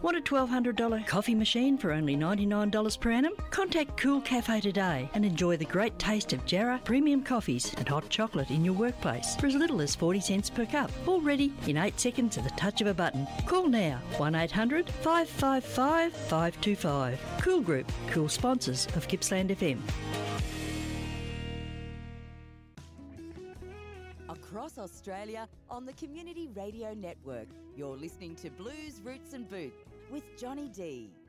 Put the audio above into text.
Want a $1,200 coffee machine for only $99 per annum? Contact Cool Cafe today and enjoy the great taste of Jarrah premium coffees and hot chocolate in your workplace for as little as 40 cents per cup. All ready in 8 seconds at the touch of a button. Call now 1800 555 525. Cool Group, cool sponsors of Gippsland FM. Across Australia on the Community Radio Network, you're listening to Blues, Roots and Boots with Johnny D.